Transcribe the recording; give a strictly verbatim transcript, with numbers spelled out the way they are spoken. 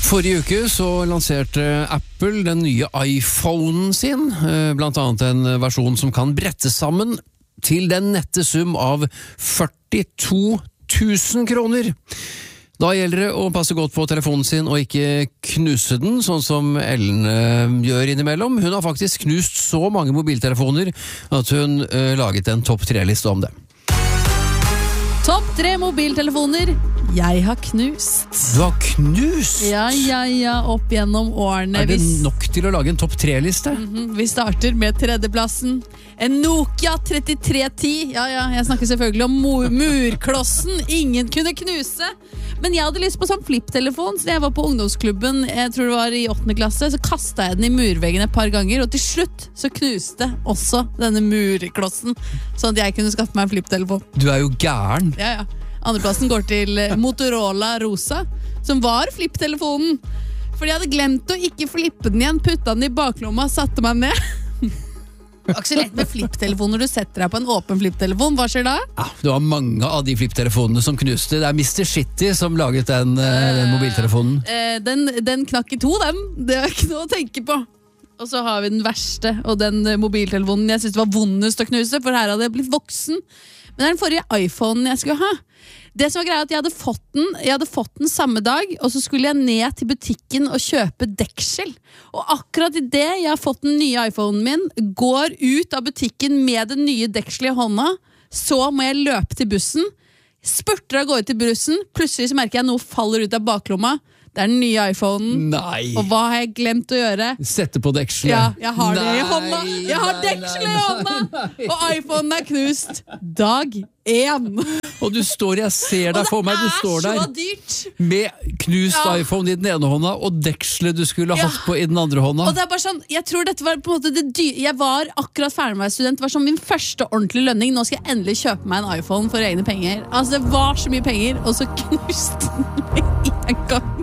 Forrige uke så lanserte Apple den nye iPhonen sin, blant annet en versjon som kan brettes sammen til den nette sum av førtito tusen kroner. Da gjelder det å passe godt på telefonen sin og ikke knuse den, sånn som Ellen øh, gjør innimellom. Hun har faktisk knust så mange mobiltelefoner at hun øh, laget en topp tre-liste om det. Topp tre mobiltelefoner jeg har knust. Du har knust? Ja, ja, ja, opp gjennom årene. Er det nok til å lage en topp tre-liste? Mm-hmm. Vi starter med tredjeplassen. En Nokia trettitre ti. Ja, ja, jeg snakker selvfølgelig om mur murklossen. Ingen kunne knuse. Men jeg hadde lyst på sånn flipptelefon, så jeg var på ungdomsklubben, jeg tror det var i åttende klasse, så kastet jeg den i murveggen et par ganger, og til slutt så knuste også denne murklossen, sånn at jeg kunne skaffe meg en flipptelefon. Du er jo gæren. Ja, ja. Andreplassen går til Motorola Rosa, som var flipptelefonen. Fordi jeg hadde glemt å ikke flippe den igjen, putta den i baklomma, satte meg ned. Det er ikke så lett med flipptelefoner. Du setter deg på en åpen flipptelefon. Hva skjer da? Ja, det var mange av de flipptelefonene som knuste. Det er mister Shitty som laget den, uh, den mobiltelefonen. Uh, den, den knakk i to, den. Det er ikke noe å tenke på. Og så har vi den verste, og den mobiltelefonen jeg synes det var vondest å knuse, for her hadde jeg blitt voksen. Men det er den forrige iPhonen jeg skulle ha. Det som var greia at jeg hadde fått den, jeg hadde fått den samme dag, og så skulle jeg ned til butikken og kjøpe deksel. Og akkurat i det jeg har fått den nye iPhonen min, går ut av butikken med den nye dekselet i hånda, så må jeg løpe til bussen, spurter av gårde til bussen, plutselig så merker jeg noe faller ut av baklomma. Det er den nye iPhonen. Nei. Og hva har jeg glemt å gjøre? Sette på dekselet. Ja, jeg har nei, det i hånda. Jeg har dekselet i hånda. Og iPhonen er knust. Dag én. Og du står, jeg ser deg for meg, du står der. Og det er så dyrt. Med knust Ja. iPhone i den ene hånda, og dekselet du skulle Ja. hatt på i den andre hånda. Og det er bare sånn, jeg tror dette var på en måte det dyre. Jeg var akkurat ferdig med å være student. Det var som min første ordentlige lønning. Nå skal jeg endelig kjøpe meg en iPhone for egne penger. Altså, det var så mye penger, og så knuste den med en gang.